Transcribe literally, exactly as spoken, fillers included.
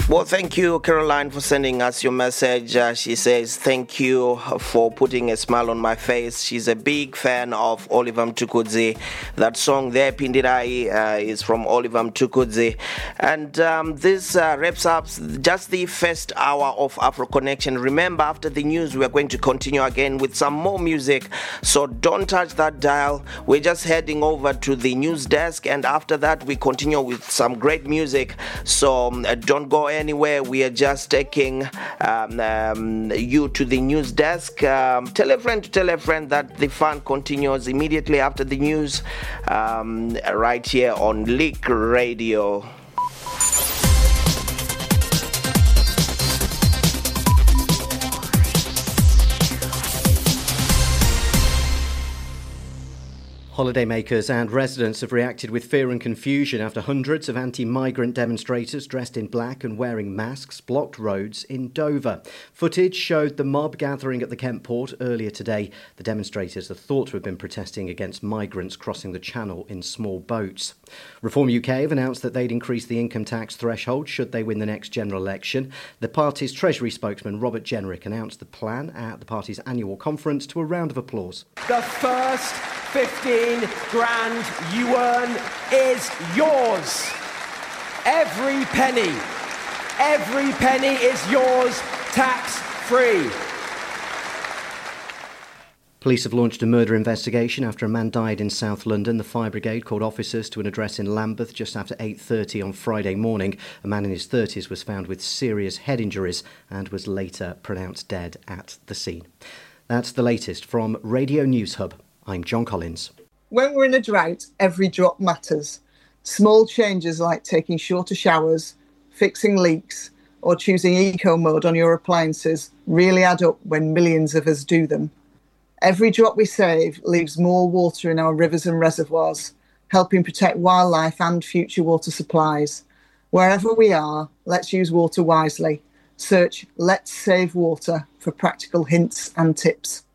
Well, thank you, Caroline, for sending us your message. Uh, she says, thank you for putting a smile on my face. She's a big fan of Oliver Mtukudzi. That song there, Pindirai, uh, is from Oliver Mtukudzi. And um, this uh, wraps up just the first hour of Afro Connection. Remember, after the news, we are going to continue again with some more music. So don't touch that dial. We're just heading over to the news desk. And after that, we continue with some great music. So um, don't go anywhere. We are just taking um, um, you to the news desk. Um, tell a friend to tell a friend that the fun continues immediately after the news, um, right here on Leak Radio. Holidaymakers and residents have reacted with fear and confusion after hundreds of anti-migrant demonstrators dressed in black and wearing masks blocked roads in Dover. Footage showed the mob gathering at the Kent port earlier today. The demonstrators are thought to have been protesting against migrants crossing the channel in small boats. Reform U K have announced that they'd increase the income tax threshold should they win the next general election. The party's Treasury spokesman Robert Jenrick announced the plan at the party's annual conference to a round of applause. The first fifteen grand you earn is yours. Every penny, every penny is yours, tax-free. Police have launched a murder investigation after a man died in South London. The fire brigade called officers to an address in Lambeth just after eight thirty on Friday morning. A man in his thirties was found with serious head injuries and was later pronounced dead at the scene. That's the latest from Radio News Hub. I'm John Collins. When we're in a drought, every drop matters. Small changes like taking shorter showers, fixing leaks, or choosing eco mode on your appliances really add up when millions of us do them. Every drop we save leaves more water in our rivers and reservoirs, helping protect wildlife and future water supplies. Wherever we are, let's use water wisely. Search Let's Save Water for practical hints and tips.